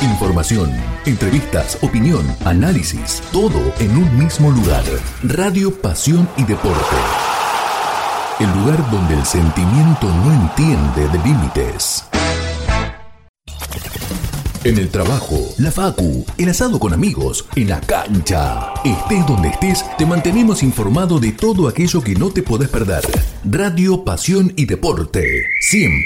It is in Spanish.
Información, entrevistas, opinión, análisis, todo en un mismo lugar. Radio Pasión y Deporte. El lugar donde el sentimiento no entiende de límites. En el trabajo, la facu, el asado con amigos, en la cancha. Estés donde estés, te mantenemos informado de todo aquello que no te podés perder. Radio Pasión y Deporte. Siempre.